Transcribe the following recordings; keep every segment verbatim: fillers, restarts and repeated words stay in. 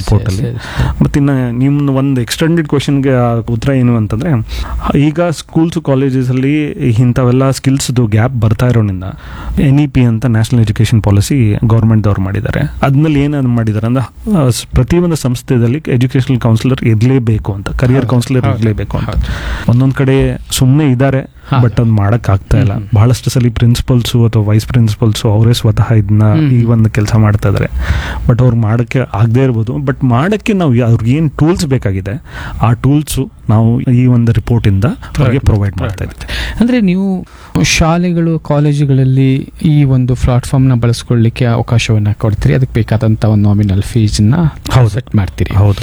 Report ಅಲ್ಲಿ. ಮತ್ತೆ ಇನ್ನು ನಿಮ್ಮ ಒಂದು ಎಕ್ಸ್ಟೆಂಡೆಡ್ ಕ್ವೆಶನ್ಗೆ ಉತ್ತರ ಏನು ಅಂತಂದ್ರೆ, ಈಗ ಸ್ಕೂಲ್ಸ್ ಕಾಲೇಜಸ್ ಅಲ್ಲಿ ಇಂಥವೆಲ್ಲ ಸ್ಕಿಲ್ಸ್ ಗ್ಯಾಪ್ ಬರ್ತಾ ಇರೋದ್ರಿಂದ ಎನ್ ಇ ಪಿ ಅಂತ ನ್ಯಾಷನಲ್ ಎಜುಕೇಶನ್ ಪಾಲಿಸಿ ಗೌರ್ಮೆಂಟ್ ಅವ್ರು ಮಾಡಿದ್ದಾರೆ. ಅದ್ರಲ್ಲಿ ಏನಾದ್ರು ಮಾಡಿದ್ದಾರೆ ಅಂದ್ರೆ ಪ್ರತಿಯೊಂದು ಸಂಸ್ಥೆಯಲ್ಲಿ ಎಜುಕೇಶನಲ್ ಕೌನ್ಸಿಲರ್ ಇರಲೇಬೇಕು ಅಂತ, ಕರಿಯರ್ ಕೌನ್ಸಿಲರ್ ಇರಲೇಬೇಕು ಅಂತ. ಒಂದೊಂದ್ ಕಡೆ ಸುಮ್ಮನೆ ಇದ್ದಾರೆ, ಬಟ್ ಅದು ಮಾಡಕ್ ಆಗ್ತಾ ಇಲ್ಲ. ಬಹಳಷ್ಟು ಸಲ ಪ್ರಿನ್ಸಿಪಲ್ಸು ಅಥವಾ ವೈಸ್ ಪ್ರಿನ್ಸಿಪಲ್ಸು ಅವರೇ ಸ್ವತಃ ಇದನ್ನ ಈ ಒಂದು ಕೆಲಸ ಮಾಡ್ತಾ ಇದಾರೆ. ಬಟ್ ಅವ್ರು ಮಾಡಕ್ಕೆ ಆಗದೆ ಇರ್ಬೋದು, ಬಟ್ ಮಾಡಕ್ಕೆ ನಾವು ಅವ್ರಿಗೆ ಏನ್ ಟೂಲ್ಸ್ ಬೇಕಾಗಿದೆ ಆ ಟೂಲ್ಸ್ ನಾವು ಈ ಒಂದು ರಿಪೋರ್ಟ್ ಇಂದ ಅವ್ರಿಗೆ ಪ್ರೊವೈಡ್ ಮಾಡ್ತಾ ಇದ್ದೀವಿ. ಅಂದ್ರೆ ನೀವು ಶಾಲೆಗಳು ಕಾಲೇಜುಗಳಲ್ಲಿ ಈ ಒಂದು ಪ್ಲಾಟ್ಫಾರ್ಮ್ ನ ಬಳಸ್ಕೊಳ್ಳಿಕ್ಕೆ ಅವಕಾಶವನ್ನ ಕೊಡ್ತೀರಿ, ಅದಕ್ಕೆ ಬೇಕಾದಂತ ಒಂದು ನಾಮಿನಲ್ ಫೀಸ್ ನ ಸೆಟ್ ಮಾಡ್ತೀರಿ. ಹೌದು.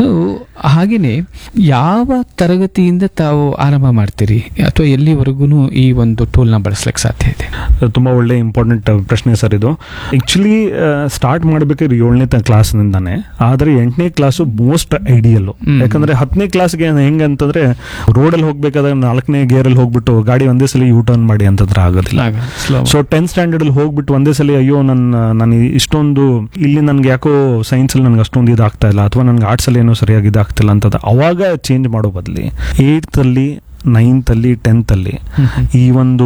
ಹಾಗೇನೆ ಯಾವ ತರಗತಿಯಿಂದ ತಾವು ಆರಂಭ ಮಾಡ್ತೀರಿ ಅಥವಾ ಎಲ್ಲಿವರೆಗೂ ಈ ಒಂದು ಟೂಲ್ ನ ಬಳಸ್ಲಿಕ್ಕೆ ಸಾಧ್ಯ ಇದೆ? ತುಂಬಾ ಒಳ್ಳೆ ಇಂಪಾರ್ಟೆಂಟ್ ಪ್ರಶ್ನೆ ಸರ್ ಇದು. ಆಕ್ಚುಲಿ ಸ್ಟಾರ್ಟ್ ಮಾಡ್ಬೇಕಾದ್ರೆ ಏಳನೇ ಕ್ಲಾಸ್ ನಿಂದಾನೆ, ಆದ್ರೆ ಎಂಟನೇ ಕ್ಲಾಸ್ ಮೋಸ್ಟ್ ಐಡಿಯಲ್. ಯಾಕಂದ್ರೆ ಹತ್ತನೇ ಕ್ಲಾಸ್ಗೆ ಹೆಂಗ ಅಂತಂದ್ರೆ ರೋಡಲ್ಲಿ ಹೋಗ್ಬೇಕಾದ್ರೆ ನಾಲ್ಕನೇ ಗೇರ್ ಅಲ್ಲಿ ಹೋಗ್ಬಿಟ್ಟು ಗಾಡಿ ಒಂದೇ ಸಲ ಯೂ ಟರ್ನ್ ಮಾಡಿ ಅಂತಂದ್ರೆ ಆಗೋದಿಲ್ಲ. ಸೊ ಟೆಂತ್ ಸ್ಟ್ಯಾಂಡರ್ಡ್ ಅಲ್ಲಿ ಹೋಗ್ಬಿಟ್ಟು ಒಂದೇ ಸಲ ಅಯ್ಯೋ ನನ್ನ ನಾನು ಇಷ್ಟೊಂದು ಇಲ್ಲಿ ನನ್ಗೆ ಯಾಕೋ ಸೈನ್ಸ್ ಅಲ್ಲಿ ನನ್ಗೆ ಅಷ್ಟೊಂದು ಇದಾಗ್ತಾ ಇಲ್ಲ ಅಥವಾ ನನ್ಗೆ ಆರ್ಟ್ಸ್ ಅಲ್ಲಿ ಏನೋ ಸರಿಯಾಗಿ ಇದಾಗ್ತಿಲ್ಲ ಅಂತದ ಅವಾಗ ಚೇಂಜ್ ಮಾಡೋ ಬದಲಿ ಏಯ್ತ್ ಅಲ್ಲಿ ನೈನ್ತ್ ಅಲ್ಲಿ ಟೆಂತ್ ಅಲ್ಲಿ ಈ ಒಂದು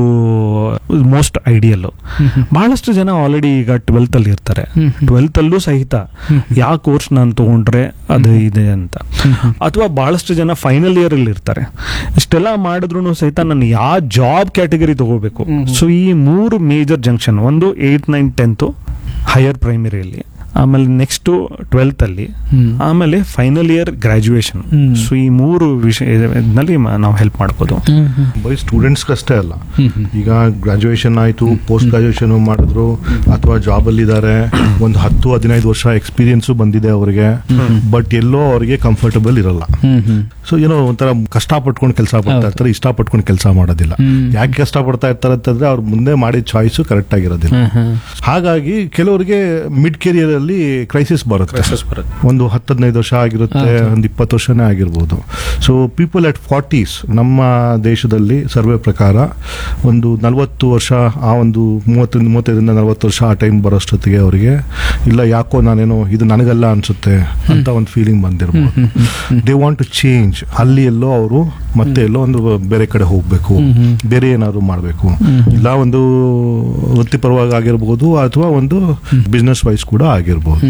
ಮೋಸ್ಟ್ ಐಡಿಯಲ್. ಬಹಳಷ್ಟು ಜನ ಆಲ್ರೆಡಿ ಈಗ ಟ್ವೆಲ್ತ್ ಅಲ್ಲಿ ಇರ್ತಾರೆ, ಟ್ವೆಲ್ತ್ ಅಲ್ಲೂ ಸಹಿತ ಯಾವ ಕೋರ್ಸ್ ನಾನು ತಗೊಂಡ್ರೆ ಅದು ಇದೆ ಅಂತ, ಅಥವಾ ಬಹಳಷ್ಟು ಜನ ಫೈನಲ್ ಇಯರ್ ಅಲ್ಲಿ ಇರ್ತಾರೆ. ಇಷ್ಟೆಲ್ಲ ಮಾಡಿದ್ರು ಸಹಿತ ನಾನು ಯಾವ ಜಾಬ್ ಕ್ಯಾಟಗರಿ ತಗೋಬೇಕು. ಸೊ ಈ ಮೂರು ಮೇಜರ್ ಜಂಕ್ಷನ್, ಒಂದು ಏಯ್ತ್ ನೈನ್ ಟೆಂತ್ ಹೈಯರ್ ಪ್ರೈಮರಿಯಲ್ಲಿ, ಆಮೇಲೆ ನೆಕ್ಸ್ಟ್ ಟ್ವೆಲ್ತ್ ಅಲ್ಲಿ, ಆಮೇಲೆ ಫೈನಲ್ ಇಯರ್ ಗ್ರಾಜುಯೇಷನ್. ಸೊ ಈ ಮೂರು ವಿಷಯದಲ್ಲಿ ನಾವು ಹೆಲ್ಪ್ ಮಾಡಬಹುದು. ಬರೀ ಸ್ಟೂಡೆಂಟ್ಸ್ ಅಷ್ಟೇ ಅಲ್ಲ, ಈಗ ಗ್ರಾಜುಯೇಷನ್ ಆಯ್ತು, ಪೋಸ್ಟ್ ಗ್ರಾಜುಯೇಷನ್ ಮಾಡಿದ್ರು ಅಥವಾ ಜಾಬ್ ಅಲ್ಲಿ ಇದ್ದಾರೆ, ಒಂದು ಹತ್ತು ಹದಿನೈದು ವರ್ಷ ಎಕ್ಸ್ಪೀರಿಯನ್ಸ್ ಬಂದಿದೆ ಅವರಿಗೆ, ಬಟ್ ಎಲ್ಲೋ ಅವರಿಗೆ ಕಂಫರ್ಟಬಲ್ ಇರಲ್ಲ. ಸೊ ಏನೋ ಒಂಥರ ಕಷ್ಟ ಪಟ್ಕೊಂಡು ಕೆಲಸ ಪಡ್ತಾ ಇರ್ತಾರೆ, ಇಷ್ಟ ಪಟ್ಕೊಂಡು ಕೆಲಸ ಮಾಡೋದಿಲ್ಲ. ಯಾಕೆ ಕಷ್ಟ ಪಡ್ತಾ ಇರ್ತಾರೆ ಅಂತಂದ್ರೆ ಅವ್ರು ಮುಂದೆ ಮಾಡಿದ ಚಾಯ್ಸ್ ಕರೆಕ್ಟ್ ಆಗಿರೋದಿಲ್ಲ. ಹಾಗಾಗಿ ಕೆಲವರಿಗೆ ಮಿಡ್ ಕೆರಿಯರ್ ಅಲ್ಲಿ ಕ್ರೈಸಿಸ್ ಬರುತ್ತೆ. ಒಂದು ಹತ್ತು ಹದಿನೈದು ವರ್ಷ ಆಗಿರುತ್ತೆ, ಒಂದು ಇಪ್ಪತ್ತು ವರ್ಷನೇ ಆಗಿರ್ಬೋದು. ಸೊ ಪೀಪಲ್ ಅಟ್ ಫಾರ್ಟೀಸ್ ನಮ್ಮ ದೇಶದಲ್ಲಿ ಸರ್ವೆ ಪ್ರಕಾರ ಒಂದು ನಲವತ್ತು ವರ್ಷ, ಆ ಒಂದು ಮೂವತ್ತರಿಂದ ಮೂವತ್ತೈದರಿಂದ ನಲವತ್ತು ವರ್ಷ ಆ ಟೈಮ್ ಬರೋಷ್ಟೊತ್ತಿಗೆ ಅವರಿಗೆ ಇಲ್ಲ ಯಾಕೋ ನಾನೇನೋ ಇದು ನನಗಲ್ಲ ಅನ್ಸುತ್ತೆ ಅಂತ ಒಂದು ಫೀಲಿಂಗ್ ಬಂದಿರ್ಬೋದು. They want to change. ಅಲ್ಲಿ ಎಲ್ಲೋ ಅವರು ಮತ್ತೆ ಎಲ್ಲೋ ಒಂದು ಬೇರೆ ಕಡೆ ಹೋಗ್ಬೇಕು, ಬೇರೆ ಏನಾದ್ರು ಮಾಡಬೇಕು, ಇಲ್ಲ ಒಂದು ವೃತ್ತಿಪರವಾಗಿ ಆಗಿರ್ಬೋದು ಅಥವಾ ಒಂದು ಬಿಸ್ನೆಸ್ ವೈಸ್ ಕೂಡ ಆಗಿರ್ಬೋದು.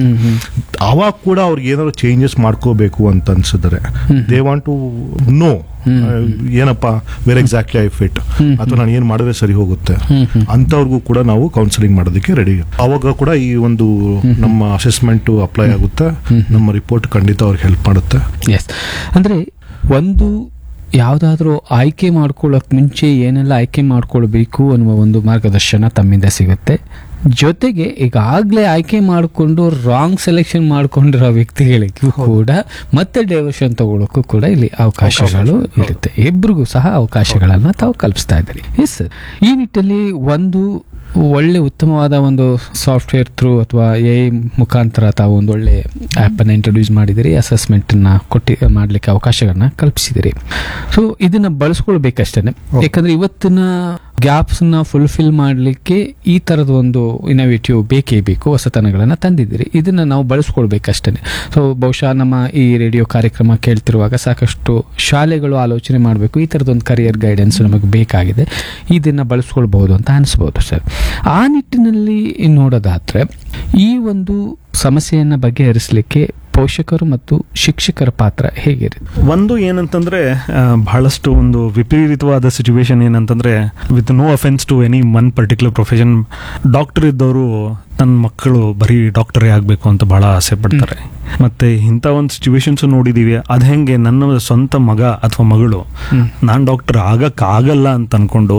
ಅವಾಗ ಕೂಡ ಅವ್ರಿಗೆ ಏನಾದ್ರು ಚೇಂಜಸ್ ಮಾಡ್ಕೋಬೇಕು ಅಂತ ಅನ್ಸಿದ್ರೆ ದೇ ವಾಂಟ್ ಟು ನೋ ಏನಪ್ಪಾ ವೇರ್ ಎಕ್ಸಾಕ್ಟ್ಲಿ ಐ ಫಿಟ್, ಅಥವಾ ನಾನು ಏನ್ ಮಾಡಿದ್ರೆ ಸರಿ ಹೋಗುತ್ತೆ ಅಂತವ್ರಿಗೂ ಕೂಡ ನಾವು ಕೌನ್ಸಿಲಿಂಗ್ ಮಾಡೋದಕ್ಕೆ ರೆಡಿ. ಅವಾಗ ಕೂಡ ಈ ಒಂದು ನಮ್ಮ ಅಸೆಸ್ಮೆಂಟ್ ಅಪ್ಲೈ ಆಗುತ್ತೆ, ನಮ್ಮ ರಿಪೋರ್ಟ್ ಖಂಡಿತ ಅವ್ರಿಗೆ ಹೆಲ್ಪ್ ಮಾಡುತ್ತೆ. ಎಸ್, ಅಂದ್ರೆ ಒಂದು ಯಾವುದಾದ್ರೂ ಆಯ್ಕೆ ಮಾಡ್ಕೊಳ್ಳೋಕೆ ಮುಂಚೆ ಏನೆಲ್ಲ ಆಯ್ಕೆ ಮಾಡ್ಕೊಳ್ಬೇಕು ಅನ್ನುವ ಒಂದು ಮಾರ್ಗದರ್ಶನ ತಮ್ಮಿಂದ ಸಿಗುತ್ತೆ. ಜೊತೆಗೆ ಈಗಾಗಲೇ ಆಯ್ಕೆ ಮಾಡಿಕೊಂಡು ರಾಂಗ್ ಸೆಲೆಕ್ಷನ್ ಮಾಡ್ಕೊಂಡಿರೋ ವ್ಯಕ್ತಿಗಳಿಗೂ ಕೂಡ ಮತ್ತೆ ಡೈವರ್ಷನ್ ತಗೊಳ್ಳೋಕ್ಕೂ ಕೂಡ ಇಲ್ಲಿ ಅವಕಾಶಗಳು ಇರುತ್ತೆ. ಇಬ್ಬರಿಗೂ ಸಹ ಅವಕಾಶಗಳನ್ನ ತಾವು ಕಲ್ಪಿಸ್ತಾ ಇದ್ದೀರಿ. ಎಸ್ ಸರ್, ಈ ನಿಟ್ಟಲ್ಲಿ ಒಂದು ಒಳ್ಳೆ ಉತ್ತಮವಾದ ಒಂದು ಸಾಫ್ಟ್ವೇರ್ ಥ್ರೂ ಅಥವಾ ಎ ಐ ಮುಖಾಂತರ ತಾವು ಒಂದು ಒಳ್ಳೆ ಆ್ಯಪನ್ನು ಇಂಟ್ರೊಡ್ಯೂಸ್ ಮಾಡಿದಿರಿ, ಅಸೆಸ್ಮೆಂಟನ್ನು ಕೊಟ್ಟು ಮಾಡಲಿಕ್ಕೆ ಅವಕಾಶಗಳನ್ನ ಕಲ್ಪಿಸಿದಿರಿ. ಸೊ ಇದನ್ನು ಬಳಸ್ಕೊಳ್ಬೇಕಷ್ಟೇ, ಯಾಕಂದರೆ ಇವತ್ತಿನ ಗ್ಯಾಪ್ಸ್ನ ಫುಲ್ಫಿಲ್ ಮಾಡಲಿಕ್ಕೆ ಈ ಥರದ ಒಂದು ಇನೋವೇಟಿವ್ ಬೇಕೇ ಬೇಕು, ಹೊಸತನಗಳನ್ನು ತಂದಿದ್ದೀರಿ. ಇದನ್ನು ನಾವು ಬಳಸ್ಕೊಳ್ಬೇಕಷ್ಟೇ. ಸೊ ಬಹುಶಃ ನಮ್ಮ ಈ ರೇಡಿಯೋ ಕಾರ್ಯಕ್ರಮ ಕೇಳ್ತಿರುವಾಗ ಸಾಕಷ್ಟು ಶಾಲೆಗಳು ಆಲೋಚನೆ ಮಾಡಬೇಕು, ಈ ಥರದೊಂದು ಕರಿಯರ್ ಗೈಡೆನ್ಸ್ ನಮಗೆ ಬೇಕಾಗಿದೆ, ಇದನ್ನು ಬಳಸ್ಕೊಳ್ಬಹುದು ಅಂತ ಅನಿಸ್ಬೋದು ಸರ್. ಆ ನಿಟ್ಟಿನಲ್ಲಿ ನೋಡೋದಾದ್ರೆ ಈ ಒಂದು ಸಮಸ್ಯೆಯನ್ನು ಬಗೆಹರಿಸಲಿಕ್ಕೆ ಪೋಷಕರು ಮತ್ತು ಶಿಕ್ಷಕರ ಪಾತ್ರ ಹೇಗಿರುತ್ತೆ? ಒಂದು ಏನಂತಂದ್ರೆ ಬಹಳಷ್ಟು ಒಂದು ವಿಪರೀತವಾದ ಸಿಚುವೇಶನ್ ಏನಂತಂದ್ರೆ, with no offence to any one particular profession, doctor ಇದ್ದವರು ನನ್ನ ಮಕ್ಕಳು ಬರೀ ಡಾಕ್ಟರೇ ಆಗಬೇಕು ಅಂತ ಬಹಳ ಆಸೆ ಪಡ್ತಾರೆ. ಮತ್ತೆ ಇಂಥ ಒಂದು ಸಿಚುವೇಶನ್ಸ್ ನೋಡಿದೀವಿ. ಅದ್ ಹೆಂಗೆ ನನ್ನ ಸ್ವಂತ ಮಗ ಅಥವಾ ಮಗಳು ನಾನ್ ಡಾಕ್ಟರ್ ಆಗಕ್ ಆಗಲ್ಲ ಅಂತ ಅನ್ಕೊಂಡು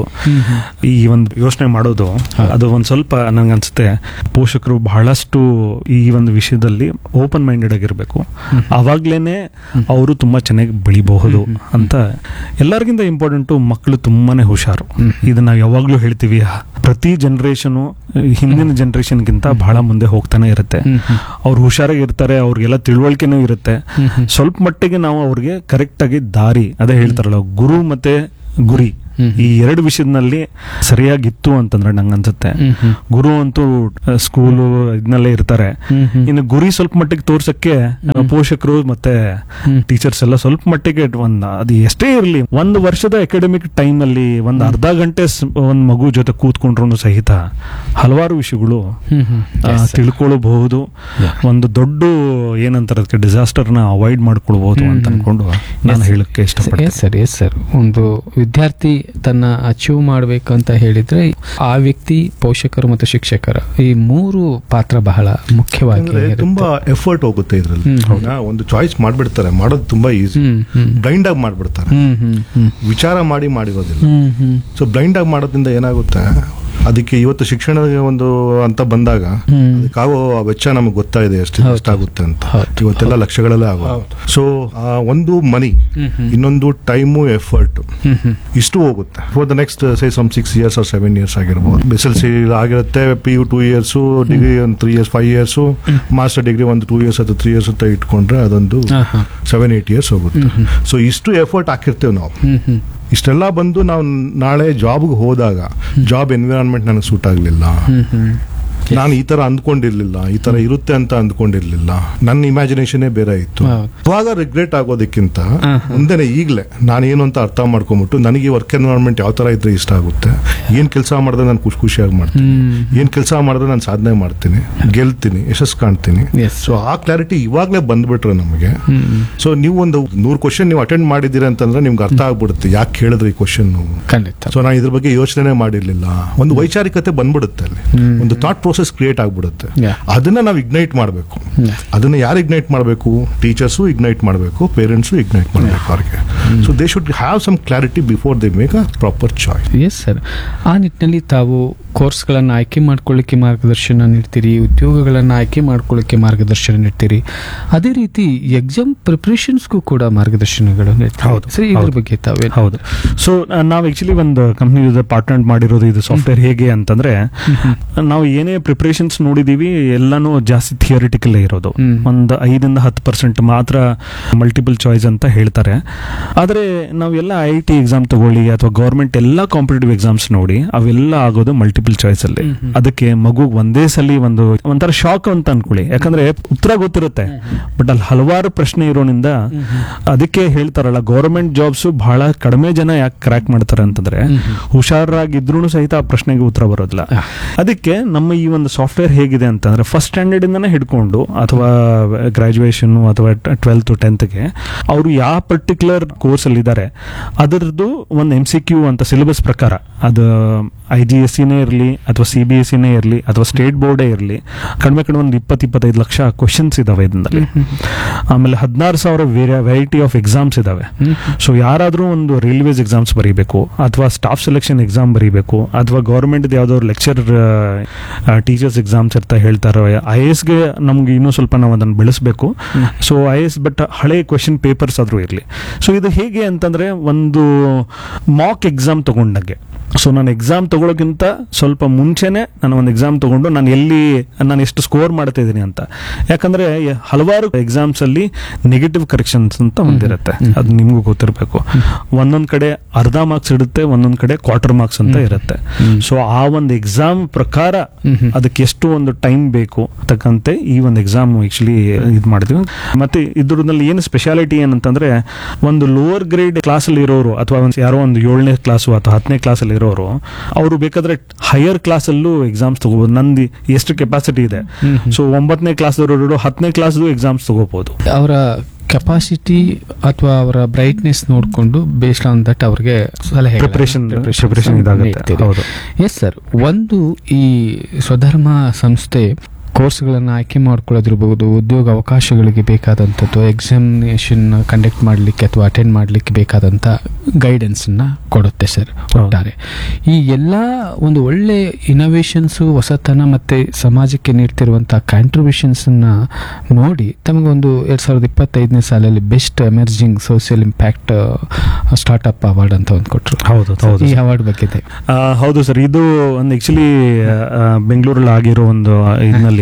ಈ ಒಂದು ಯೋಚನೆ ಮಾಡೋದು, ಅದು ಒಂದ್ ಸ್ವಲ್ಪ ನನ್ಗನ್ಸುತ್ತೆ ಪೋಷಕರು ಬಹಳಷ್ಟು ಈ ಒಂದು ವಿಷಯದಲ್ಲಿ ಓಪನ್ ಮೈಂಡೆಡ್ ಆಗಿರ್ಬೇಕು. ಅವಾಗ್ಲೇನೆ ಅವರು ತುಂಬಾ ಚೆನ್ನಾಗಿ ಬೆಳಿಬಹುದು ಅಂತ. ಎಲ್ಲರಿಗಿಂತ ಇಂಪಾರ್ಟೆಂಟು ಮಕ್ಕಳು ತುಂಬಾನೇ ಹುಷಾರು. ಇದನ್ನ ನಾವು ಯಾವಾಗ್ಲೂ ಹೇಳ್ತೀವಿ, ಪ್ರತಿ ಜನರೇಷನ್ ಹಿಂದಿನ ಜನರೇಷನ್ಗಿಂತ ಬಹಳ ಮುಂದೆ ಹೋಗ್ತಾನೆ ಇರುತ್ತೆ. ಅವ್ರು ಹುಷಾರಾಗಿ ಇರ್ತಾರೆ, ಅವ್ರಿಗೆಲ್ಲ ತಿಳುವಳಿಕೆನೂ ಇರುತ್ತೆ. ಸ್ವಲ್ಪ ಮಟ್ಟಿಗೆ ನಾವು ಅವ್ರಿಗೆ ಕರೆಕ್ಟ್ ಆಗಿ ದಾರಿ, ಅದೇ ಹೇಳ್ತಾರಲ್ಲ ಗುರು ಮತ್ತೆ ಗುರಿ ಈ ಎರಡು ವಿಷಯದಲ್ಲಿ ಸರಿಯಾಗಿತ್ತು ಅಂತಂದ್ರೆ ನಂಗೆ ಅನ್ಸುತ್ತೆ. ಗುರು ಅಂತೂ ಸ್ಕೂಲು ಇದನ್ನಲ್ಲೇ ಇರ್ತಾರೆ. ಇನ್ನು ಗುರಿ ಸ್ವಲ್ಪ ಮಟ್ಟಿಗೆ ತೋರ್ಸಕ್ಕೆ ಪೋಷಕರು ಮತ್ತೆ ಟೀಚರ್ಸ್ ಎಲ್ಲ ಸ್ವಲ್ಪ ಮಟ್ಟಿಗೆ ಒಂದ್ ಅದು ಎಷ್ಟೇ ಇರಲಿ, ಒಂದು ವರ್ಷದ ಅಕಾಡೆಮಿಕ್ ಟೈಮ್ ಅಲ್ಲಿ ಒಂದ್ ಅರ್ಧ ಗಂಟೆ ಒಂದ್ ಮಗು ಜೊತೆ ಕೂತ್ಕೊಂಡ್ರು ಸಹಿತ ಹಲವಾರು ವಿಷಯಗಳು ತಿಳ್ಕೊಳ್ಬಹುದು. ಒಂದು ದೊಡ್ಡ ಏನಂತಾರೆ ಅದಕ್ಕೆ ಡಿಸಾಸ್ಟರ್ ನ ಅವಾಯ್ಡ್ ಮಾಡ್ಕೊಳ್ಬಹುದು ಅಂತ ಅನ್ಕೊಂಡು ನಾನು ಹೇಳಕ್ಕೆ ಇಷ್ಟಪಡ್ತೀನಿ. ಸರ್ ಎಸ್ ಸರ್ ಒಂದು ವಿದ್ಯಾರ್ಥಿ ತನ್ನ ಅಚೀವ್ ಮಾಡ್ಬೇಕಂತ ಹೇಳಿದ್ರೆ ಆ ವ್ಯಕ್ತಿ, ಪೋಷಕರು ಮತ್ತು ಶಿಕ್ಷಕರ ಈ ಮೂರು ಪಾತ್ರ ಬಹಳ ಮುಖ್ಯವಾಗಿ ತುಂಬಾ ಎಫರ್ಟ್ ಹೋಗುತ್ತೆ ಇದ್ರಲ್ಲಿ. ಒಂದು ಚಾಯ್ಸ್ ಮಾಡ್ಬಿಡ್ತಾರೆ, ಮಾಡೋದು ತುಂಬಾ ಈಸಿ. ಬ್ಲೈಂಡ್ ಆಗಿ ಮಾಡ್ಬಿಡ್ತಾರೆ, ವಿಚಾರ ಮಾಡಿ ಮಾಡಿರೋದಿಲ್ಲ. ಸೊ ಬ್ಲೈಂಡ್ ಆಗಿ ಮಾಡೋದ್ರಿಂದ ಏನಾಗುತ್ತೆ, ಅದಕ್ಕೆ ಇವತ್ತು ಶಿಕ್ಷಣದ ಒಂದು ಅಂತ ಬಂದಾಗ ಅದಕ್ಕಾಗೋ ವೆಚ್ಚ ನಮಗೆ ಗೊತ್ತಾಯಿದೆ ಎಷ್ಟು ಎಷ್ಟಾಗುತ್ತೆ ಅಂತ. ಇವತ್ತೆಲ್ಲ ಲಕ್ಷಗಳಲ್ಲೇ ಆಗೋದು. ಸೊ ಒಂದು ಮನಿ, ಇನ್ನೊಂದು ಟೈಮು, ಎಫರ್ಟ್, ಇಷ್ಟು ಹೋಗುತ್ತೆ for the next say some six years R seven years ಆಗಿರ್ಬೋದು. ಎಸ್ ಎಲ್ ಸಿ ಆಗಿರುತ್ತೆ, P U two years, degree ಒಂದು three years five years, master degree ಒಂದು ಟೂ ಇಯರ್ಸ್ ಅಥವಾ ತ್ರೀ ಇಯರ್ಸ್ ಅಂತ ಇಟ್ಕೊಂಡ್ರೆ ಅದೊಂದು ಸೆವೆನ್ ಏಟ್ ಇಯರ್ಸ್ ಹೋಗುತ್ತೆ. So ಇಷ್ಟು ಎಫರ್ಟ್ ಹಾಕಿರ್ತೇವೆ ನಾವು. ಇಷ್ಟೆಲ್ಲ ಬಂದು ನಾವು ನಾಳೆ ಜಾಬ್ಗೆ ಹೋದಾಗ ಜಾಬ್ ಎನ್ವಿರಾನ್ಮೆಂಟ್ ನನಗೆ ಸೂಟ್ ಆಗಲಿಲ್ಲ, ನಾನು ಈ ತರ ಅಂದ್ಕೊಂಡಿರ್ಲಿಲ್ಲ, ಈ ತರ ಇರುತ್ತೆ ಅಂತ ಅಂದ್ಕೊಂಡಿರ್ಲಿಲ್ಲ, ನನ್ನ ಇಮ್ಯಾಜಿನೇಷನ್ ಬೇರೆ ಇತ್ತು. ಅವಾಗ ರಿಗ್ರೆಟ್ ಆಗೋದಕ್ಕಿಂತ ಮುಂದೆನೆ ಈಗಲೇ ನಾನೇನು ಅಂತ ಅರ್ಥ ಮಾಡ್ಕೊಂಬಿಟ್ಟು ನನಗೆ ವರ್ಕ್ ಎನ್ವಿರಾನ್ಮೆಂಟ್ ಯಾವ ತರ ಇದ್ರೆ ಇಷ್ಟ ಆಗುತ್ತೆ, ಏನ್ ಕೆಲಸ ಮಾಡಿದ್ರೆ ನಾನು ಖುಷಿ ಖುಷಿಯಾಗಿ ಮಾಡ್ತೀನಿ, ಏನ್ ಕೆಲಸ ಮಾಡಿದ್ರೆ ನಾನು ಸಾಧನೆ ಮಾಡ್ತೀನಿ, ಗೆಲ್ತೀನಿ, ಯಶಸ್ಸು ಕಾಣ್ತೀನಿ. ಸೊ ಆ ಕ್ಲಾರಿಟಿ ಇವಾಗಲೇ ಬಂದ್ಬಿಟ್ರೆ ನಮಗೆ. ಸೊ ನೀವು ಒಂದು ನೂರು ಕ್ವಶನ್ ನೀವು ಅಟೆಂಡ್ ಮಾಡಿದ್ದೀರಾ ಅಂತಂದ್ರೆ ನಿಮ್ಗೆ ಅರ್ಥ ಆಗ್ಬಿಡುತ್ತೆ ಯಾಕೆ ಕೇಳಿದ್ರೆ ಈ ಕ್ವಶನ್. ಸೊ ನಾನು ಇದ್ರ ಬಗ್ಗೆ ಯೋಚನೆ ಮಾಡಿರ್ಲಿಲ್ಲ, ಒಂದು ವೈಚಾರಿಕತೆ ಬಂದ್ಬಿಡುತ್ತೆ ಅಲ್ಲಿ, ಒಂದು ಥಾಟ್ ಪ್ರೋಸೆಸ್ ಕ್ರಿಯೇಟ್ ಆಗ್ಬಿಡುತ್ತೆ. ಅದನ್ನ ನಾವು ಇಗ್ನೈಟ್ ಮಾಡಬೇಕು. ಅದನ್ನ ಯಾರು ಇಗ್ನೈಟ್ ಮಾಡಬೇಕು? ಟೀಚರ್ಸು ಇಗ್ನೈಟ್ ಮಾಡಬೇಕು, ಪೇರೆಂಟ್ಸು ಇಗ್ನೈಟ್ ಮಾಡಬೇಕು ಅವ್ರಿಗೆ. So they should have some clarity before they make a proper choice. Yes sir, ಆ ನಿಟ್ಟಿನಲ್ಲಿ ತಾವು ಕೋರ್ಸ್ಗಳನ್ನು ಆಯ್ಕೆ ಮಾಡ್ಕೊಳ್ಳಿಕ್ಕೆ ಮಾರ್ಗದರ್ಶನ ನೀಡ್ತೀರಿ, ಉದ್ಯೋಗಗಳನ್ನು ಆಯ್ಕೆ ಮಾಡ್ಕೊಳ್ಳಿಕ್ಕೆ ಮಾರ್ಗದರ್ಶನ ನೀಡ್ತೀರಿ, ಅದೇ ರೀತಿ ಎಕ್ಸಾಮ್ ಪ್ರಿಪರೇಷನ್ಸ್ಗೂ ಕೂಡ ಮಾರ್ಗದರ್ಶನಗಳು ನೀಡ್ತೀರಿ. ಸರಿ, ಇದ್ರ ಬಗ್ಗೆ ತಾವೇ? ಹೌದು. ಸೊ ನಾವು ಆಕ್ಚುಲಿ ಒಂದು ಕಂಪ್ನಿ ಜೊತೆ ಪಾರ್ಟ್ನರ್ ಮಾಡಿರೋದು ಇದು ಸಾಫ್ಟ್ವೇರ್ ಹೇಗೆ ಅಂತಂದ್ರೆ, ನಾವು ಏನೇ ಪ್ರಿಪರೇಷನ್ಸ್ ನೋಡಿದೀವಿ ಎಲ್ಲಾನು ಜಾಸ್ತಿ ಥಿಯರಿಟಿಕಲ್ ಇರೋದು. ಒಂದು ಐದರಿಂದ ಹತ್ತು ಪರ್ಸೆಂಟ್ ಮಾತ್ರ ಮಲ್ಟಿಪಲ್ ಚಾಯ್ಸ್ ಅಂತ ಹೇಳ್ತಾರೆ. ಆದ್ರೆ ನಾವೆಲ್ಲ ಐ ಟಿ ಎಕ್ಸಾಮ್ ತಗೊಳ್ಳಿ ಅಥವಾ ಗೌರ್ಮೆಂಟ್ ಎಲ್ಲ ಕಾಂಪಿಟೇಟಿವ್ ಎಕ್ಸಾಮ್ಸ್ ನೋಡಿ ಅವೆಲ್ಲ ಆಗೋದು ಮಲ್ಟಿಪಲ್ ಚಾಯ್ಸ್ ಅಲ್ಲಿ. ಅದಕ್ಕೆ ಮಗು ಒಂದೇ ಸಲ ಒಂದು ಒಂಥರ ಶಾಕ್ ಅಂತ ಅನ್ಕೊಳ್ಳಿ, ಯಾಕಂದ್ರೆ ಉತ್ತರ ಗೊತ್ತಿರುತ್ತೆ ಬಟ್ ಅಲ್ಲಿ ಹಲವಾರು ಪ್ರಶ್ನೆ ಇರೋದ್ರಿಂದ ಅದಕ್ಕೆ ಹೇಳ್ತಾರಲ್ಲ ಗೌರ್ಮೆಂಟ್ ಜಾಬ್ಸ್ ಬಹಳ ಕಡಿಮೆ ಜನ ಯಾಕೆ ಕ್ರ್ಯಾಕ್ ಮಾಡ್ತಾರೆ ಅಂತಂದ್ರೆ ಹುಷಾರಾಗಿದ್ರು ಸಹಿತ ಆ ಪ್ರಶ್ನೆಗೆ ಉತ್ತರ ಬರೋದಿಲ್ಲ. ಅದಕ್ಕೆ ನಮ್ಮ ಈ ಒಂದು ಸಾಫ್ಟ್ವೇರ್ ಹೇಗಿದೆ ಅಂತಂದ್ರೆ ಫಸ್ಟ್ ಸ್ಟ್ಯಾಂಡರ್ಡ್ ಇಂದಾನೆ ಹಿಡ್ಕೊಂಡು ಅಥವಾ ಗ್ರಾಜುಯೇಷನ್ ಅಥವಾ ಟ್ವೆಲ್ತ್ ಟೆಂತ್ಗೆ ಅವರು ಯಾವ ಪರ್ಟಿಕ್ಯುಲರ್ ಕೋರ್ಸ್ ಅಲ್ಲಿ ಇದ್ದಾರೆ ಅದರದ್ದು ಒಂದು ಎಂ ಸಿ ಕ್ಯೂ ಅಂತ ಸಿಲೆಬಸ್ ಪ್ರಕಾರ, ಅದು ಐ ಜಿ ಎಸ್ ಸಿನೇ ಇರಲಿ ಅಥವಾ ಸಿ ಬಿ ಎಸ್ ಸಿನೇ ಇರಲಿ ಅಥವಾ ಸ್ಟೇಟ್ ಬೋರ್ಡೇ ಇರಲಿ, ಕಡಿಮೆ ಕಡಿಮೆ ಒಂದು ಇಪ್ಪತ್ತು ಇಪ್ಪತ್ತೈದು ಲಕ್ಷ ಕ್ವಶನ್ಸ್ ಇದಾವೆ ಇದರಲ್ಲಿ. ಆಮೇಲೆ ಹದಿನಾರು ಸಾವಿರ ವೇರಿಯ ವೆರೈಟಿ ಆಫ್ ಎಕ್ಸಾಮ್ಸ್ ಇದಾವೆ. ಸೊ ಯಾರಾದ್ರೂ ಒಂದು ರೈಲ್ವೇಸ್ ಎಕ್ಸಾಮ್ಸ್ ಬರೀಬೇಕು ಅಥವಾ ಸ್ಟಾಫ್ ಸೆಲೆಕ್ಷನ್ ಎಕ್ಸಾಮ್ ಬರೀಬೇಕು ಅಥವಾ ಗೌರ್ಮೆಂಟ್ ಯಾವ್ದಾದ್ರು ಲೆಕ್ಚರ್ ಟೀಚರ್ಸ್ ಎಕ್ಸಾಮ್ಸ್ ಇರ್ತಾ ಹೇಳ್ತಾರೆ, ಐ ಎ ಎಸ್ಗೆ ನಮ್ಗೆ ಇನ್ನೂ ಸ್ವಲ್ಪ ನಾವು ಅದನ್ನು ಬೆಳೆಸಬೇಕು. So I A S but ಹಳೆ ಕ್ವೆಶನ್ ಪೇಪರ್ಸ್ ಆದ್ರೂ ಇರಲಿ. ಸೊ ಇದು ಹೇಗೆ ಅಂತಂದ್ರೆ ಒಂದು ಮಾಕ್ ಎಕ್ಸಾಮ್ ತಗೊಂಡಂಗೆ. ಸೊ ನಾನು ಎಕ್ಸಾಮ್ ತಗೊಳ್ಳೋಕ್ಕಿಂತ ಸ್ವಲ್ಪ ಮುಂಚೆನೆ ನಾನು ಒಂದು ಎಕ್ಸಾಮ್ ತಗೊಂಡು ನಾನು ಎಲ್ಲಿ ನಾನು ಎಷ್ಟು ಸ್ಕೋರ್ ಮಾಡ್ತಾ ಇದ್ದೀನಿ ಅಂತ. ಯಾಕಂದ್ರೆ ಹಲವಾರು ಎಕ್ಸಾಮ್ಸ್ ಅಲ್ಲಿ ನೆಗೆಟಿವ್ ಕರೆಕ್ಷನ್ಸ್ ಅಂತ ಒಂದಿರುತ್ತೆ, ಅದು ನಿಮ್ಗೂ ಗೊತ್ತಿರಬೇಕು. ಒಂದೊಂದ್ ಕಡೆ ಅರ್ಧ ಮಾರ್ಕ್ಸ್ ಇರುತ್ತೆ, ಒಂದೊಂದ್ ಕಡೆ ಕ್ವಾರ್ಟರ್ ಮಾರ್ಕ್ಸ್ ಅಂತ ಇರುತ್ತೆ. ಸೊ ಆ ಒಂದು ಎಕ್ಸಾಮ್ ಪ್ರಕಾರ ಅದಕ್ಕೆ ಎಷ್ಟು ಒಂದು ಟೈಮ್ ಬೇಕು ತಕ್ಕಂತೆ ಈ ಒಂದು ಎಕ್ಸಾಮ್ ಆಕ್ಚುಲಿ ಇದು ಮಾಡಿದ್ವಿ. ಮತ್ತೆ ಇದ್ರಲ್ಲಿ ಏನು ಸ್ಪೆಷಾಲಿಟಿ ಏನಂತಂದ್ರೆ ಒಂದು ಲೋವರ್ ಗ್ರೇಡ್ ಕ್ಲಾಸ್ ಅಲ್ಲಿ ಇರೋರು ಅಥವಾ ಯಾರೋ ಒಂದು ಏಳನೇ ಕ್ಲಾಸು ಅಥವಾ ಹತ್ತನೇ ಕ್ಲಾಸ್ ಅಲ್ಲಿ ಇರೋರು ಅವರು ಬೇಕಾದ್ರೆ ಹೈಯರ್ ಕ್ಲಾಸ್ ಅಲ್ಲೂ ಎಕ್ಸಾಮ್ಸ್ ತಗೋಬಹುದು. ನಂದು ಎಷ್ಟು ಕೆಪಾಸಿಟಿ ಇದೆ, ಸೊ ಒಂಬತ್ತನೇ ಕ್ಲಾಸ್ ಹತ್ತನೇ ಕ್ಲಾಸ್ ಎಕ್ಸಾಮ್ಸ್ ತಗೋಬಹುದು. ಅವರ ಕೆಪಾಸಿಟಿ ಅಥವಾ ಅವರ ಬ್ರೈಟ್ನೆಸ್ ನೋಡಿಕೊಂಡು ಬೇಸ್ಡ್ ಆನ್ ದಟ್ ಅವ್ರಿಗೆ ಸಲಹೆ ಪ್ರಿಪರೇಷನ್ ಪ್ರಿಪರೇಷನ್ ಇದಾಗುತ್ತೆ. ಎಸ್ ಸರ್, ಒಂದು ಈ ಸ್ವಧರ್ಮ ಸಂಸ್ಥೆ ಕೋರ್ಸ್ಗಳನ್ನು ಆಯ್ಕೆ ಮಾಡ್ಕೊಳ್ಳೋದಿರ್ಬೋದು, ಉದ್ಯೋಗ ಅವಕಾಶಗಳಿಗೆ ಬೇಕಾದಂಥದ್ದು, ಎಕ್ಸಾಮಿನೇಷನ್ ಕಂಡಕ್ಟ್ ಮಾಡಲಿಕ್ಕೆ ಅಥವಾ ಅಟೆಂಡ್ ಮಾಡಲಿಕ್ಕೆ ಬೇಕಾದಂಥ ಗೈಡೆನ್ಸನ್ನು ಕೊಡುತ್ತೆ ಸರ್. ಒಟ್ಟಾರೆ ಈ ಎಲ್ಲ ಒಂದು ಒಳ್ಳೆ ಇನೋವೇಷನ್ಸು, ಹೊಸತನ ಮತ್ತು ಸಮಾಜಕ್ಕೆ ನೀಡ್ತಿರುವಂಥ ಕಾಂಟ್ರಿಬ್ಯೂಷನ್ಸನ್ನು ನೋಡಿ ತಮಗೊಂದು ಎರಡು ಸಾವಿರದ ಇಪ್ಪತ್ತೈದನೇ ಸಾಲಲ್ಲಿ best emerging social impact startup award ಅಂತ ಒಂದು ಕೊಟ್ಟರು. ಹೌದು, ಈ ಅವಾರ್ಡ್ ಬಗ್ಗೆ? ಹೌದು ಸರ್, ಇದು ಒಂದು ಆಕ್ಚುಲಿ ಬೆಂಗಳೂರಲ್ಲಿ ಆಗಿರೋ ಒಂದು ಇದರಲ್ಲಿ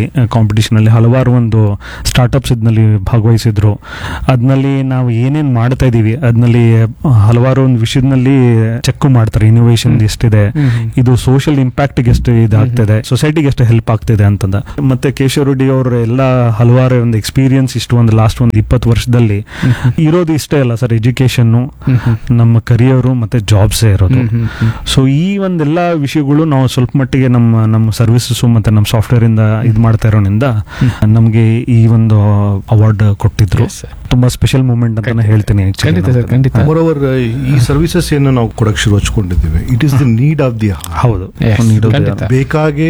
ಇದರಲ್ಲಿ ಕಾಂಪಿಟಿಷನಲ್ಲಿ ಹಲವಾರು ಒಂದು ಸ್ಟಾರ್ಟಪ್ಸ್ ಇದರಲ್ಲಿ ಭಾಗವಹಿಸಿದ್ರು. ಅದರಲ್ಲಿ ನಾವು ಏನೇನು ಮಾಡ್ತಾ ಇದ್ದೀವಿ ಅದರಲ್ಲಿ ಹಲವಾರು ಒಂದು ವಿಷಯದಲ್ಲಿ ಚೆಕ್ ಮಾಡ್ತಾರೆ, ಇನೋವೇಷನ್ ಎಷ್ಟಿದೆ, ಇದು ಸೋಷಿಯಲ್ ಇಂಪ್ಯಾಕ್ಟ್ಗೆ ಎಷ್ಟು ಇದಾಗ್ತಿದೆ, ಸೊಸೈಟಿಗೆ ಎಷ್ಟು ಹೆಲ್ಪ್ ಆಗ್ತಿದೆ ಅಂತಂದ. ಮತ್ತೆ ಕೇಶವ ರೆಡ್ಡಿ ಅವರ ಎಲ್ಲ ಹಲವಾರು ಒಂದು ಎಕ್ಸ್ಪೀರಿಯನ್ಸ್ ಇಷ್ಟು ಒಂದು ಲಾಸ್ಟ್ ಒಂದು ಇಪ್ಪತ್ತು ವರ್ಷದಲ್ಲಿ ಇರೋದು ಇಷ್ಟೇ ಅಲ್ಲ ಸರ್, ಎಜುಕೇಶನ್, ನಮ್ಮ ಕರಿಯರು ಮತ್ತೆ ಜಾಬ್ಸೇ ಇರೋದು. ಸೊ ಈ ಒಂದೆಲ್ಲ ವಿಷಯಗಳು ನಾವು ಸ್ವಲ್ಪ ಮಟ್ಟಿಗೆ ನಮ್ಮ ನಮ್ಮ ಸರ್ವಿಸಸ್ ಮತ್ತೆ ನಮ್ಮ ಸಾಫ್ಟ್ವೇರ್ ಇಂದ ಇದು ಮಾಡ್ತಾ ಇರೋದ್ರಿಂದ ನಮಗೆ ಈ ಒಂದು ಅವಾರ್ಡ್ ಕೊಟ್ಟಿದ್ರು. ತುಂಬಾ ಸ್ಪೆಷಲ್ ಮೂಮೆಂಟ್ ಅಂತ ಹೇಳ್ತೀನಿ. ಮೋರೋವರ್ ಈ ಸರ್ವಿಸಸ್ ಏನು ನಾವು ಕೊಡಕ್ ಶುರು ಹಚ್ಕೊಂಡಿದ್ದೀವಿ, it is the need of the ಹೌದು, ಬೇಕಾಗಿ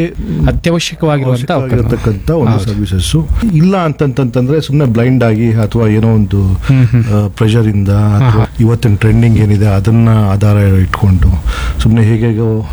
ಅತ್ಯವಶ್ಯಕವಾಗಿರುವಂತಕ್ಕಂಥ ಒಂದು ಸರ್ವಿಸಸ್ ಇಲ್ಲ ಅಂತಂತಂದ್ರೆ ಸುಮ್ಮನೆ ಬ್ಲೈಂಡ್ ಆಗಿ ಅಥವಾ ಏನೋ ಒಂದು ಪ್ರೆಷರ್ ಇಂದ ಅಥವಾ ಇವತ್ತಿನ ಟ್ರೆಂಡಿಂಗ್ ಏನಿದೆ ಅದನ್ನ ಆಧಾರ ಇಟ್ಕೊಂಡು ಸುಮ್ಮನೆ ಹೇಗೆ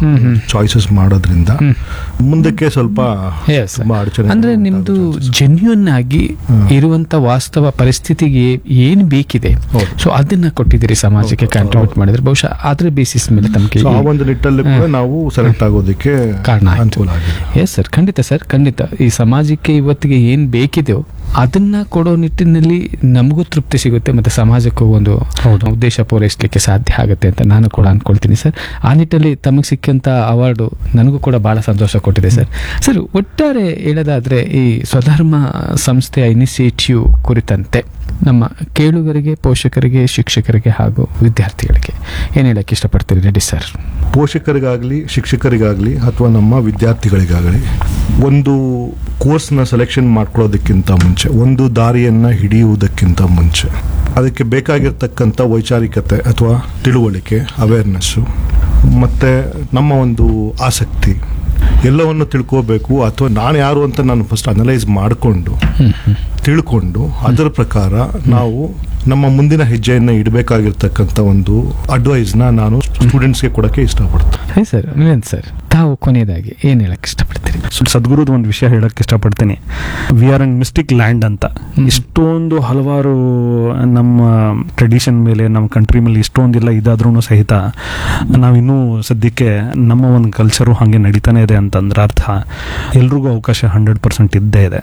ಚಾಯ್ಸಸ್ ಮಾಡೋದ್ರಿಂದ ಮುಂದಕ್ಕೆ ಸ್ವಲ್ಪ ತುಂಬಾ ಅಡಚಣೆ. ಅಂದ್ರೆ ನಿಮ್ದು ಜೆನ್ಯೂನ್ ಆಗಿ ಇರುವಂತ ವಾಸ್ತವ ಪರಿಸ್ಥಿತಿಗೆ ಏನ್ ಬೇಕಿದೆ, ಸೊ ಅದನ್ನ ಕೊಟ್ಟಿದ್ದೀರಿ ಸಮಾಜಕ್ಕೆ, ಕಾಂಟ್ರಿಬ್ಯೂಟ್ ಮಾಡಿದ್ರೆ ಬಹುಶಃ ಅದ್ರ ಬೇಸಿಸ್ ಮೇಲೆ ತಮಗೆ ಆ ಒಂದು ನಿಟ್ಟಲ್ಲಿ ಕೂಡ ನಾವು ಸೆಲೆಕ್ಟ್ ಆಗೋದಕ್ಕೆ ಕಾರಣ ಅನುಕೂಲ ಆಗಿದೆ. ಎಸ್ ಸರ್, ಖಂಡಿತ ಸರ್, ಖಂಡಿತ. ಈ ಸಮಾಜಕ್ಕೆ ಇವತ್ತಿಗೆ ಏನ್ ಬೇಕಿದೆಯೋ ಅದನ್ನ ಕೊಡೋ ನಿಟ್ಟಿನಲ್ಲಿ ನಮಗೂ ತೃಪ್ತಿ ಸಿಗುತ್ತೆ ಮತ್ತೆ ಸಮಾಜಕ್ಕೂ ಒಂದು ಉದ್ದೇಶ ಪೂರೈಸಲಿಕ್ಕೆ ಸಾಧ್ಯ ಆಗುತ್ತೆ ಅಂತ ನಾನು ಕೂಡ ಅನ್ಕೊಳ್ತೀನಿ ಸರ್. ಆ ನಿಟ್ಟಲ್ಲಿ ತಮಗೆ ಸಿಕ್ಕಂತ ಅವಾರ್ಡು ನನಗೂ ಕೂಡ ಬಹಳ ಸಂತೋಷ ಕೊಟ್ಟಿದೆ ಸರ್. ಸರ್, ಒಟ್ಟಾರೆ ಹೇಳೋದಾದ್ರೆ ಈ ಸ್ವಧರ್ಮ ಸಂಸ್ಥೆಯ ಇನಿಷಿಯೇಟಿವ್ ಕುರಿತಂತೆ ನಮ್ಮ ಕೇಳುಗರಿಗೆ, ಪೋಷಕರಿಗೆ, ಶಿಕ್ಷಕರಿಗೆ ಹಾಗೂ ವಿದ್ಯಾರ್ಥಿಗಳಿಗೆ ಏನ್ ಹೇಳಕ್ಕೆ ಇಷ್ಟಪಡ್ತೀರಿ ರೆಡ್ಡಿ ಸರ್? ಪೋಷಕರಿಗಾಗ್ಲಿ, ಶಿಕ್ಷಕರಿಗಾಗ್ಲಿ ಅಥವಾ ನಮ್ಮ ವಿದ್ಯಾರ್ಥಿಗಳಿಗಾಗಲಿ ಒಂದು ಕೋರ್ಸ್ನ ಸೆಲೆಕ್ಷನ್ ಮಾಡ್ಕೊಳ್ಳೋದಕ್ಕಿಂತ ಮುಂಚೆ, ಒಂದು ದಾರಿಯನ್ನ ಹಿಡಿಯುವುದಕ್ಕಿಂತ ಮುಂಚೆ ಅದಕ್ಕೆ ಬೇಕಾಗಿರ್ತಕ್ಕಂಥ ವೈಚಾರಿಕತೆ ಅಥವಾ ತಿಳುವಳಿಕೆ, ಅವೇರ್ನೆಸ್ಸು ಮತ್ತೆ ನಮ್ಮ ಒಂದು ಆಸಕ್ತಿ ಎಲ್ಲವನ್ನು ತಿಳ್ಕೋಬೇಕು. ಅಥವಾ ನಾನು ಯಾರು ಅಂತ ನಾನು ಫಸ್ಟ್ ಅನಲೈಸ್ ಮಾಡಿಕೊಂಡು ತಿಳ್ಕೊಂಡು ಅದರ ಪ್ರಕಾರ ನಾವು ನಮ್ಮ ಮುಂದಿನ ಹೆಜ್ಜೆಯನ್ನು ಇಡಬೇಕಾಗಿರ್ತಕ್ಕಂಥ ಒಂದು ಅಡ್ವೈಸ್ನ ನಾನು ಸ್ಟೂಡೆಂಟ್ಸ್ಗೆ ಕೊಡಕ್ಕೆ ಇಷ್ಟಪಡ್ತೀನಿ. ಸರ್, ಮಿಲನ್ ಸರ್, ತಾವು ಕೊನೆಯದಾಗಿ ಏನ್ ಹೇಳಕ್ ಇಷ್ಟಪಡ್ತೀರಿ? ಸದ್ಗುರುದ ಒಂದು ವಿಷಯ ಹೇಳಕ್ ಇಷ್ಟಪಡ್ತೀನಿ. We are an mistake land ಅಂತ. ಇಷ್ಟೊಂದು ಹಲವಾರು ನಮ್ಮ ಟ್ರೆಡಿಷನ್ ಮೇಲೆ, ನಮ್ಮ ಕಂಟ್ರಿ ಮೇಲೆ ಇಷ್ಟೊಂದಿಲ್ಲ ಇದಾದ್ರೂ ಸಹಿತ ನಾವಿನ್ನೂ ಸದ್ಯಕ್ಕೆ ನಮ್ಮ ಒಂದು ಕಲ್ಚರು ಹಾಗೆ ನಡೀತಾನೆ ಇದೆ ಅಂತಂದ್ರೆ ಅರ್ಥ ಎಲ್ರಿಗೂ ಅವಕಾಶ ಹಂಡ್ರೆಡ್ ಪರ್ಸೆಂಟ್ ಇದ್ದೇ ಇದೆ.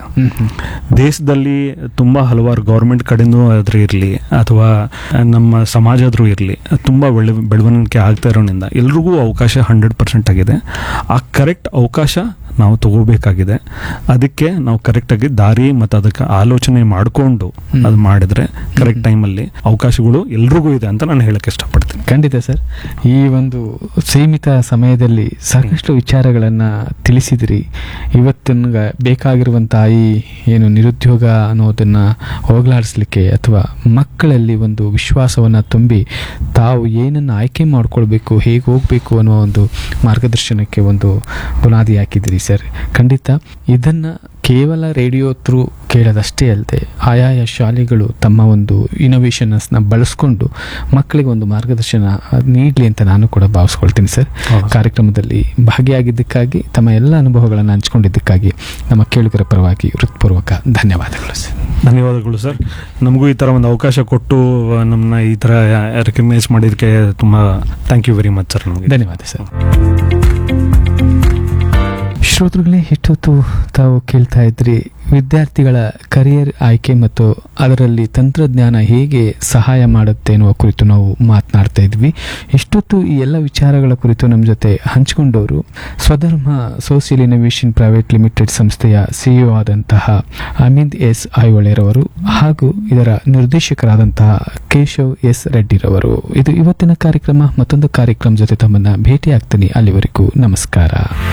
ದೇಶದಲ್ಲಿ ತುಂಬಾ ಹಲವಾರು ಗೌರ್ಮೆಂಟ್ ಕಡೆನೂ ಆದ್ರೂ ಇರಲಿ ಅಥವಾ ನಮ್ಮ ಸಮಾಜ ಆದ್ರೂ ಇರಲಿ, ತುಂಬಾ ಬೆಳ ಬೆಳವಣಿಗೆ ಆಗ್ತಾ ಇರೋದ್ರಿಂದ ಎಲ್ರಿಗೂ ಅವಕಾಶ ಹಂಡ್ರೆಡ್ ಪರ್ಸೆಂಟ್ ಆಗಿದೆ. ಆ ಕರೆಕ್ಟ್ ಅವಕಾಶ ನಾವು ತಗೋಬೇಕಾಗಿದೆ. ಅದಕ್ಕೆ ನಾವು ಕರೆಕ್ಟಾಗಿ ದಾರಿ ಮತ್ತು ಅದಕ್ಕೆ ಆಲೋಚನೆ ಮಾಡಿಕೊಂಡು ಅದು ಮಾಡಿದ್ರೆ ಕರೆಕ್ಟ್ ಟೈಮಲ್ಲಿ ಅವಕಾಶಗಳು ಎಲ್ರಿಗೂ ಇದೆ ಅಂತ ನಾನು ಹೇಳಕ್ಕೆ ಇಷ್ಟಪಡ್ತೀನಿ. ಖಂಡಿತ ಸರ್, ಈ ಒಂದು ಸೀಮಿತ ಸಮಯದಲ್ಲಿ ಸಾಕಷ್ಟು ವಿಚಾರಗಳನ್ನು ತಿಳಿಸಿದಿರಿ. ಇವತ್ತಿನ ಬೇಕಾಗಿರುವಂತಹ ಈ ಏನು ನಿರುದ್ಯೋಗ ಅನ್ನೋದನ್ನು ಹೋಗಲಾಡಿಸ್ಲಿಕ್ಕೆ ಅಥವಾ ಮಕ್ಕಳಲ್ಲಿ ಒಂದು ವಿಶ್ವಾಸವನ್ನು ತುಂಬಿ ತಾವು ಏನನ್ನು ಆಯ್ಕೆ ಮಾಡ್ಕೊಳ್ಬೇಕು, ಹೇಗೆ ಹೋಗಬೇಕು ಅನ್ನೋ ಒಂದು ಮಾರ್ಗದರ್ಶನಕ್ಕೆ ಒಂದು ಬುನಾದಿ ಹಾಕಿದಿರಿ ಸರ್. ಖಂಡಿತ ಇದನ್ನು ಕೇವಲ ರೇಡಿಯೋ ಥ್ರೂ ಕೇಳೋದಷ್ಟೇ ಅಲ್ಲದೆ ಆಯಾಯ ಶಾಲೆಗಳು ತಮ್ಮ ಒಂದು ಇನೋವೇಷನ್ಸ್ನ ಬಳಸ್ಕೊಂಡು ಮಕ್ಕಳಿಗೆ ಒಂದು ಮಾರ್ಗದರ್ಶನ ನೀಡಲಿ ಅಂತ ನಾನು ಕೂಡ ಭಾವಿಸ್ಕೊಳ್ತೀನಿ ಸರ್. ಕಾರ್ಯಕ್ರಮದಲ್ಲಿ ಭಾಗಿಯಾಗಿದ್ದಕ್ಕಾಗಿ, ತಮ್ಮ ಎಲ್ಲ ಅನುಭವಗಳನ್ನು ಹಂಚ್ಕೊಂಡಿದ್ದಕ್ಕಾಗಿ ನಮ್ಮ ಕೇಳುಗರ ಪರವಾಗಿ ಹೃತ್ಪೂರ್ವಕ ಧನ್ಯವಾದಗಳು ಸರ್. ಧನ್ಯವಾದಗಳು ಸರ್. ನಮಗೂ ಈ ಥರ ಒಂದು ಅವಕಾಶ ಕೊಟ್ಟು ನಮ್ಮನ್ನ ಈ ಥರ ರೆಕಗ್ನೈಸ್ ಮಾಡಿದ್ದಕ್ಕೆ ತುಂಬ thank you very much sir. ನಮಗೆ ಧನ್ಯವಾದ ಸರ್. ಶ್ರೋತೃಗಳೇ, ಇಷ್ಟೊತ್ತು ತಾವು ಕೇಳ್ತಾ ಇದ್ರಿ ವಿದ್ಯಾರ್ಥಿಗಳ ಕರಿಯರ್ ಆಯ್ಕೆ ಮತ್ತು ಅದರಲ್ಲಿ ತಂತ್ರಜ್ಞಾನ ಹೇಗೆ ಸಹಾಯ ಮಾಡುತ್ತೆ ಎನ್ನುವ ಕುರಿತು ನಾವು ಮಾತನಾಡ್ತಾ ಇದ್ವಿ. ಇಷ್ಟೊತ್ತು ಈ ಎಲ್ಲ ವಿಚಾರಗಳ ಕುರಿತು ನಮ್ಮ ಜೊತೆ ಹಂಚಿಕೊಂಡವರು ಸ್ವಧರ್ಮ ಸೋಷಿಯಲ್ ಇನೋವೇಷನ್ ಪ್ರೈವೇಟ್ ಲಿಮಿಟೆಡ್ ಸಂಸ್ಥೆಯ ಸಿಇಒ ಆದಂತಹ ಅಮಿತ್ ಎಸ್ ಐಹೊಳೆರವರು ಹಾಗೂ ಇದರ ನಿರ್ದೇಶಕರಾದಂತಹ ಕೇಶವ್ ಎಸ್ ರೆಡ್ಡಿರವರು. ಇದು ಇವತ್ತಿನ ಕಾರ್ಯಕ್ರಮ. ಮತ್ತೊಂದು ಕಾರ್ಯಕ್ರಮ ಜೊತೆ ತಮ್ಮನ್ನ ಭೇಟಿ ಆಗ್ತೀನಿ. ಅಲ್ಲಿವರೆಗೂ ನಮಸ್ಕಾರ.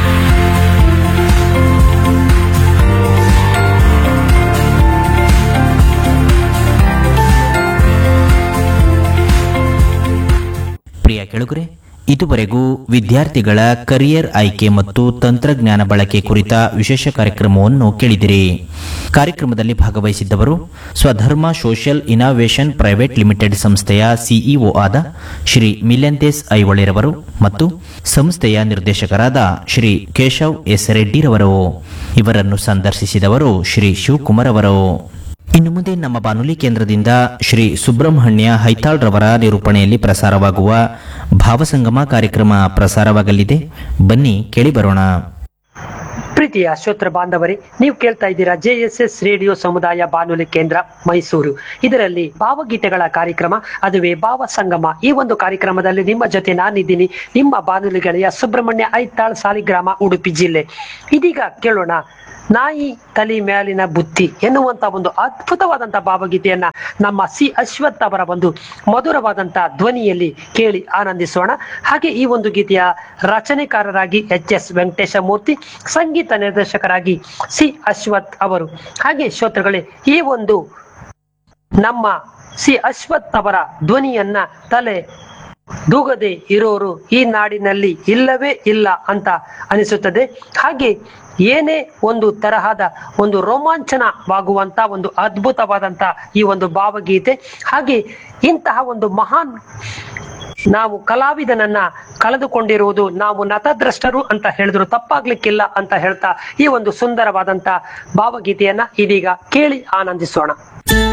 ಪ್ರಿಯ ಕೆಳಗರೆ, ಇದುವರೆಗೂ ವಿದ್ಯಾರ್ಥಿಗಳ ಕರಿಯರ್ ಆಯ್ಕೆ ಮತ್ತು ತಂತ್ರಜ್ಞಾನ ಬಳಕೆ ಕುರಿತ ವಿಶೇಷ ಕಾರ್ಯಕ್ರಮವನ್ನು ಕೇಳಿದಿರಿ. ಕಾರ್ಯಕ್ರಮದಲ್ಲಿ ಭಾಗವಹಿಸಿದ್ದವರು ಸ್ವಧರ್ಮ ಸೋಷಿಯಲ್ ಇನೋವೇಷನ್ ಪ್ರೈವೇಟ್ ಲಿಮಿಟೆಡ್ ಸಂಸ್ಥೆಯ ಸಿಇಒ ಆದ ಶ್ರೀ ಮಿಲಂತೇಸ್ ಐಹೊಳೆರವರು ಮತ್ತು ಸಂಸ್ಥೆಯ ನಿರ್ದೇಶಕರಾದ ಶ್ರೀ ಕೇಶವ್ ಎಸ್ ರೆಡ್ಡಿರವರು. ಇವರನ್ನು ಸಂದರ್ಶಿಸಿದವರು ಶ್ರೀ ಶಿವಕುಮಾರ್ ಅವರು. ಇನ್ನು ಮುಂದೆ ನಮ್ಮ ಬಾನುಲಿ ಕೇಂದ್ರದಿಂದ ಶ್ರೀ ಸುಬ್ರಹ್ಮಣ್ಯ ಹೈತಾಳ್ ರವರ ನಿರೂಪಣೆಯಲ್ಲಿ ಪ್ರಸಾರವಾಗುವ ಭಾವಸಂಗಮ ಕಾರ್ಯಕ್ರಮ ಪ್ರಸಾರವಾಗಲಿದೆ. ಬನ್ನಿ ಕೇಳಿ ಬರೋಣ. ಪ್ರೀತಿಯ ಶ್ರೋತೃ ಬಾಂಧವರೇ, ನೀವು ಕೇಳ್ತಾ ಇದ್ದೀರಾ ಜೆ ಎಸ್ ಎಸ್ ರೇಡಿಯೋ ಸಮುದಾಯ ಬಾನುಲಿ ಕೇಂದ್ರ ಮೈಸೂರು. ಇದರಲ್ಲಿ ಭಾವಗೀತೆಗಳ ಕಾರ್ಯಕ್ರಮ, ಅದುವೇ ಭಾವ ಸಂಗಮ. ಈ ಒಂದು ಕಾರ್ಯಕ್ರಮದಲ್ಲಿ ನಿಮ್ಮ ಜೊತೆ ನಾನಿದ್ದೀನಿ, ನಿಮ್ಮ ಬಾನುಲಿ ಗೆಳೆಯ ಸುಬ್ರಹ್ಮಣ್ಯ ಐತಾಳ್, ಸಾಲಿಗ್ರಾಮ, ಉಡುಪಿ ಜಿಲ್ಲೆ. ಇದೀಗ ಕೇಳೋಣ ನಾಯಿ ತಲೆ ಮ್ಯಾಲಿನ ಬುತ್ತಿ ಎನ್ನುವಂತ ಒಂದು ಅದ್ಭುತವಾದಂತ ಭಾವಗೀತೆಯನ್ನ ನಮ್ಮ ಸಿ ಅಶ್ವಥ್ ಅವರ ಒಂದು ಮಧುರವಾದಂತ ಧ್ವನಿಯಲ್ಲಿ ಕೇಳಿ ಆನಂದಿಸೋಣ. ಹಾಗೆ ಈ ಒಂದು ಗೀತೆಯ ರಚನೆಕಾರರಾಗಿ ಎಚ್ ಎಸ್ ವೆಂಕಟೇಶ ಮೂರ್ತಿ, ಸಂಗೀತ ನಿರ್ದೇಶಕರಾಗಿ ಸಿ ಅಶ್ವಥ್ ಅವರು. ಹಾಗೆ ಶ್ರೋತೃಗಳೇ, ಈ ಒಂದು ನಮ್ಮ ಸಿ ಅಶ್ವಥ್ ಅವರ ಧ್ವನಿಯನ್ನ ತಲೆ ದೂಗದೆ ಇರೋರು ಈ ನಾಡಿನಲ್ಲಿ ಇಲ್ಲವೇ ಇಲ್ಲ ಅಂತ ಅನಿಸುತ್ತದೆ. ಹಾಗೆ ಏನೇ ಒಂದು ತರಹದ ಒಂದು ರೋಮಾಂಚನವಾಗುವಂತ ಒಂದು ಅದ್ಭುತವಾದಂತ ಈ ಒಂದು ಭಾವಗೀತೆ. ಹಾಗೆ ಇಂತಹ ಒಂದು ಮಹಾನ್ ನಾವು ಕಲಾವಿದನನ್ನ ಕಳೆದುಕೊಂಡಿರುವುದು ನಾವು ನತದ್ರಷ್ಟರು ಅಂತ ಹೇಳಿದ್ರು ತಪ್ಪಾಗ್ಲಿಕ್ಕಿಲ್ಲ ಅಂತ ಹೇಳ್ತಾ ಈ ಒಂದು ಸುಂದರವಾದಂತ ಭಾವಗೀತೆಯನ್ನ ಇದೀಗ ಕೇಳಿ ಆನಂದಿಸೋಣ.